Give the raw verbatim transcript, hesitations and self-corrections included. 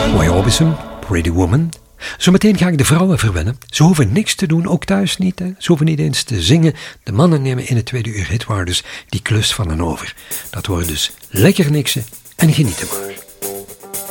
Roy Orbison, Pretty Woman. Zometeen ga ik de vrouwen verwennen. Ze hoeven niks te doen, ook thuis niet. Hè. Ze hoeven niet eens te zingen. De mannen nemen in het tweede uur hitwaarders die klus van hen over. Dat wordt dus lekker niksen en genieten maar.